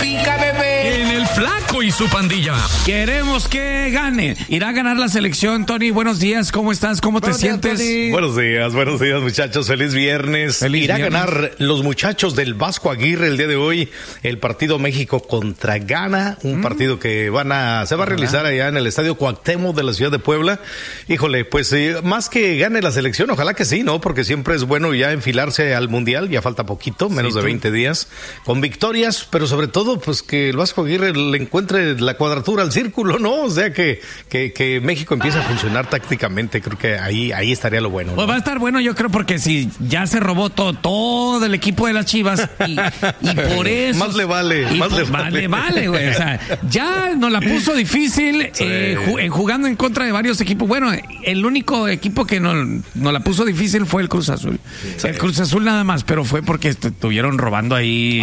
pica, bebé. En el Flaco y su pandilla. Queremos que gane. Irá a ganar la selección, Tony. Buenos días, ¿cómo estás? ¿Cómo te sientes? Buenos días, muchachos. Feliz viernes. Irá a ganar los muchachos del Vasco Aguirre el día de hoy el partido México contra Ghana, un partido que se va a realizar allá en el Estadio Cuauhtémoc de la ciudad de Puebla. Híjole, pues más que gane la selección, ojalá que sí, ¿no? Porque siempre es bueno ya enfilarse al Mundial, ya falta poquito, menos de 20 días, con victorias, pero sobre todo, pues que el Vasco Aguirre le encuentre la cuadratura al círculo, ¿no? O sea, que México empiece a funcionar tácticamente, creo que ahí estaría lo bueno, ¿no? Pues va a estar bueno, yo creo, porque si ya se robó todo el equipo de las Chivas y por eso... Más le vale, vale, güey, o sea, ya nos la puso difícil jugando en contra de varios equipos. Bueno, el único equipo que nos la puso difícil fue el Cruz Azul. Sí. El Cruz Azul nada más, pero fue porque estuvieron robando ahí,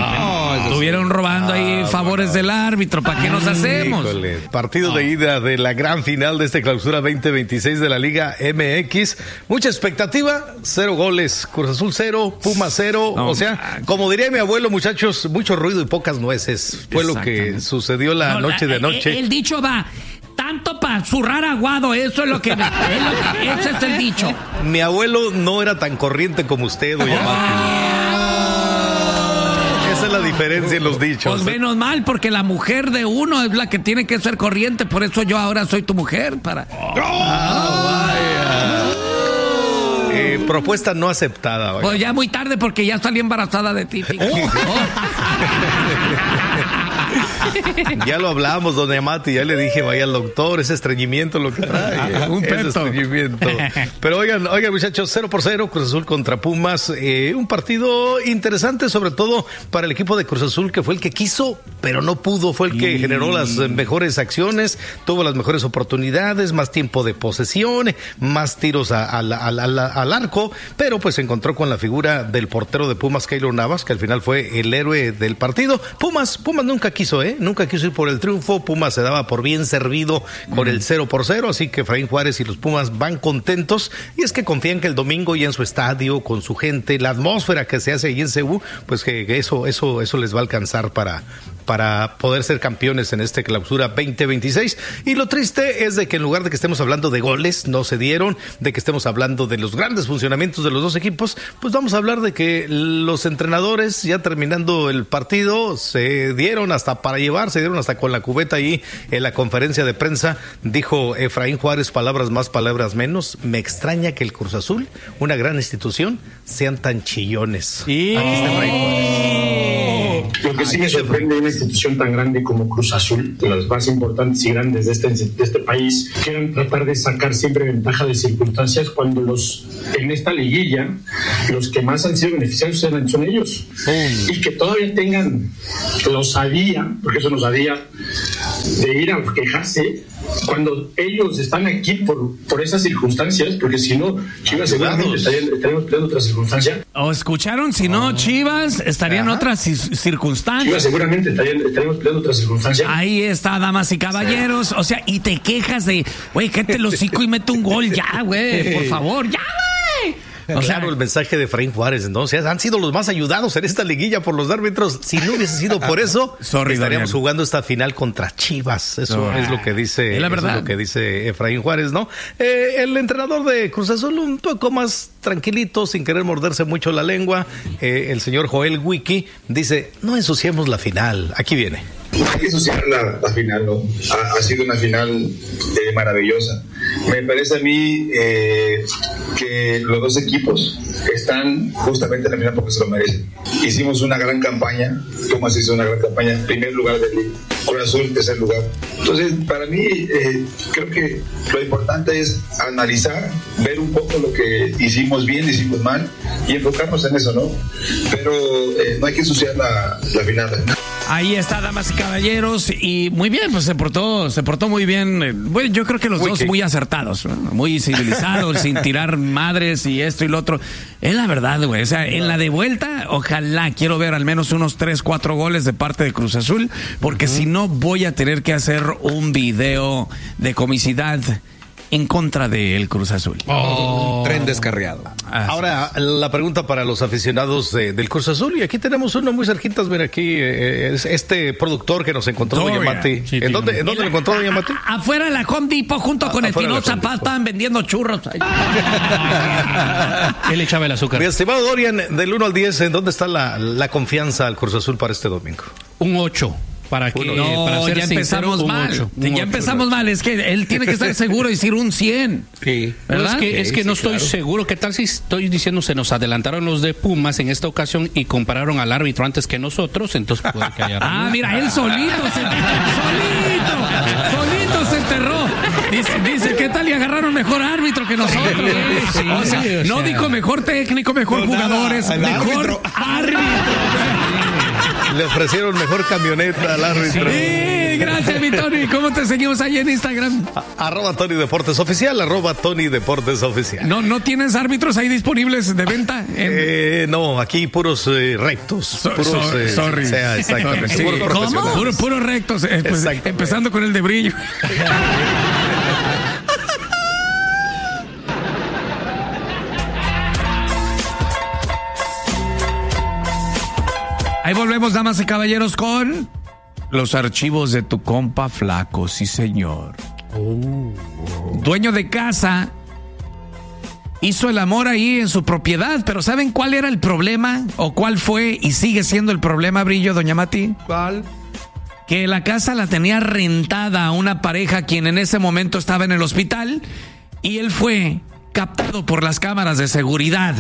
favores del árbitro. ¿Para qué nos hacemos? Híjole. Partido de ida de la gran final de esta clausura 2026 de la Liga MX. Mucha expectativa, 0 goles. Cruz Azul 0, Pumas 0. O sea, como diría mi abuelo, muchachos, mucho ruido y pocas nueces. Fue lo que sucedió la noche de anoche. El dicho va... Tanto para zurrar aguado, eso es lo que ese es el dicho. Mi abuelo no era tan corriente como usted, doña Mati. Esa es la diferencia en los dichos. Pues menos mal, porque la mujer de uno es la que tiene que ser corriente, por eso yo ahora soy tu mujer. Propuesta no aceptada. Pues ya muy tarde, porque ya salí embarazada de ti. Ya lo hablamos, doña Mati, ya le dije, vaya al doctor, ese estreñimiento lo que trae. Un estreñimiento. Pero oigan, muchachos, 0-0, Cruz Azul contra Pumas. Un partido interesante, sobre todo para el equipo de Cruz Azul, que fue el que quiso, pero no pudo. Fue el que generó las mejores acciones, tuvo las mejores oportunidades, más tiempo de posesión, más tiros al arco, pero pues se encontró con la figura del portero de Pumas, Keylor Navas, que al final fue el héroe del partido. Pumas nunca quiso, nunca quiso ir por el triunfo. Pumas se daba por bien servido con el 0-0, así que Efraín Juárez y los Pumas van contentos, y es que confían que el domingo ya en su estadio, con su gente, la atmósfera que se hace ahí en CU, pues que eso les va a alcanzar para poder ser campeones en esta clausura 2026. Y lo triste es de que en lugar de que estemos hablando de goles, no se dieron, de que estemos hablando de los grandes funcionamientos de los dos equipos, pues vamos a hablar de que los entrenadores, ya terminando el partido, se dieron hasta para llevar, se dieron hasta con la cubeta ahí en la conferencia de prensa. Dijo Efraín Juárez, palabras más, palabras menos: me extraña que el Cruz Azul, una gran institución, sean tan chillones. Aquí está Efraín Juárez. Lo que sí me sorprende de una institución tan grande como Cruz Azul, de las más importantes y grandes de este país, quieran tratar de sacar siempre ventaja de circunstancias cuando en esta liguilla los que más han sido beneficiados son ellos. Y que todavía tengan la osadía, porque eso nos osadía, de ir a quejarse cuando ellos están aquí por esas circunstancias, porque si no, Chivas seguramente estaríamos peleando otra circunstancia. ¿O escucharon? Si no, Chivas estarían en otras circunstancias. Chivas seguramente estaríamos peleando otra circunstancia. Ahí está, damas y caballeros. O sea, y te quejas de, güey, gente el hocico y mete un gol ya, güey, por favor, ya, güey. Claro, el mensaje de Efraín Juárez, entonces, han sido los más ayudados en esta liguilla por los árbitros. Si no hubiese sido por eso, estaríamos jugando esta final contra Chivas. Eso es lo que dice, la verdad. Es lo que dice Efraín Juárez, ¿no? El entrenador de Cruz Azul un poco más tranquilito, sin querer morderse mucho la lengua. El señor Joel Wiki dice: no ensuciemos la final. Aquí viene. Hay que ensuciar la final, ¿no? Ha sido una final maravillosa. Me parece a mí que los dos equipos están justamente en la final porque se lo merecen. Hicimos una gran campaña, Pumas hizo una gran campaña, primer lugar del Liga, Cruz Azul tercer lugar. Entonces, para mí, creo que lo importante es analizar, ver un poco lo que hicimos bien, hicimos mal y enfocarnos en eso, ¿no? Pero no hay que ensuciar la final. Ahí está, damas y caballeros, y muy bien, pues se portó muy bien. Bueno, yo creo que los dos muy acertados, ¿no? Muy civilizados, sin tirar madres y esto y lo otro. Es la verdad, güey. O sea, en la de vuelta, ojalá quiero ver al menos unos 3-4 goles de parte de Cruz Azul, porque si no voy a tener que hacer un video de comicidad en contra del Cruz Azul. Un tren descarriado. Ahora, la pregunta para los aficionados del Cruz Azul, y aquí tenemos uno muy cerquitas, mira aquí, es este productor que nos encontró, doña Mati. ¿En dónde lo encontró, doña Mati? Afuera de la Home Depot, junto con el Tino Zapata, estaban vendiendo churros. Él echaba el azúcar. Mi estimado Dorian, del 1 al 10, ¿en dónde está la confianza al Cruz Azul para este domingo? Un 8. Para ser ya empezamos sincero, mal. Ya empezamos mal. Es que él tiene que estar seguro y decir un 100. Sí. ¿Verdad? Es que no estoy seguro. ¿Qué tal si estoy diciendo se nos adelantaron los de Pumas en esta ocasión y compararon al árbitro antes que nosotros? Entonces puede que haya... Mira, él solito se enterró. Dice, ¿qué tal? Y agarraron mejor árbitro que nosotros. No dijo mejor técnico, mejor jugadores, mejor árbitro. Le ofrecieron mejor camioneta al árbitro. Sí, gracias, mi Tony. ¿Cómo te seguimos ahí en Instagram? @Tony Deportes Oficial, @Tony Deportes Oficial. ¿No tienes árbitros ahí disponibles de venta? No, aquí puros rectos. Sorry. Exactamente. Sí. ¿Cómo? Puros rectos. Pues, empezando con el de Brillo. Ahí volvemos, damas y caballeros, con los archivos de tu compa Flaco, sí señor. Dueño de casa, hizo el amor ahí en su propiedad, pero ¿saben cuál era el problema? ¿O cuál fue y sigue siendo el problema, Brillo, doña Mati? ¿Cuál? Que la casa la tenía rentada a una pareja quien en ese momento estaba en el hospital y él fue captado por las cámaras de seguridad.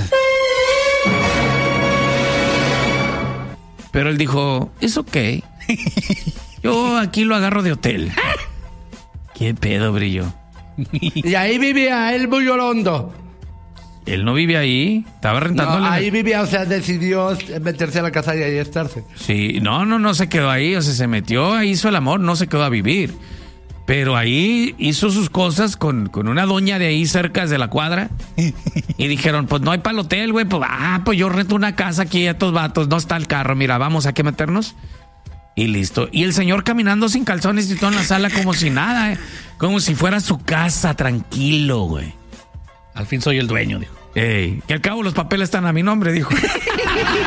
Pero él dijo, es ok. Yo aquí lo agarro de hotel. ¿Qué pedo, Brillo? Y ahí vivía él muy llorondo. Él no vive ahí. Estaba rentándole. No, ahí vivía, o sea, decidió meterse a la casa y ahí estarse. Sí, no se quedó ahí. O sea, se metió, ahí hizo el amor, no se quedó a vivir. Pero ahí hizo sus cosas con una doña de ahí cerca de la cuadra. Y dijeron, pues no hay para el hotel, güey. Pues yo rento una casa aquí a estos vatos. No está el carro, mira, vamos, ¿a qué meternos? Y listo. Y el señor caminando sin calzones y todo en la sala como si nada, como si fuera su casa, tranquilo, güey. Al fin soy el dueño, dijo. Que al cabo los papeles están a mi nombre, dijo.